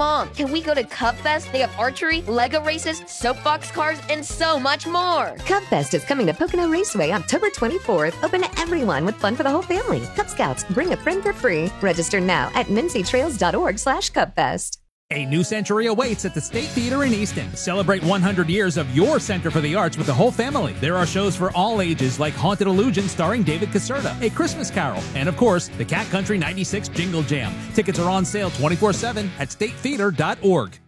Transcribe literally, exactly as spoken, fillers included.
Mom, can we go to Cub Fest? They have archery, Lego races, soapbox cars, and so much more. Cub Fest is coming to Pocono Raceway October twenty-fourth. Open to everyone with fun for the whole family. Cub Scouts, bring a friend for free. Register now at mincy trails dot org slash Cub Fest. A new century awaits at the State Theater in Easton. Celebrate one hundred years of your Center for the Arts with the whole family. There are shows for all ages like Haunted Illusion starring David Caserta, A Christmas Carol, and of course, the Cat Country ninety-six Jingle Jam. Tickets are on sale twenty-four seven at state theater dot org.